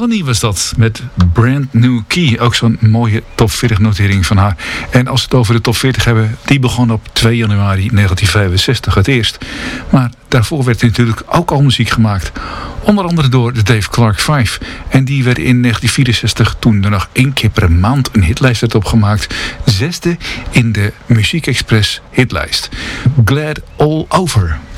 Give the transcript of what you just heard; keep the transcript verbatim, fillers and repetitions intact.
Melanie was dat, met Brand New Key. Ook zo'n mooie top veertig notering van haar. En als we het over de top veertig hebben, die begon op twee januari negentien vijfenzestig het eerst. Maar daarvoor werd natuurlijk ook al muziek gemaakt. Onder andere door de Dave Clark vijf. En die werd in negentien vierenzestig, toen er nog één keer per maand een hitlijst werd opgemaakt, zesde in de Muziek Express hitlijst. Glad All Over.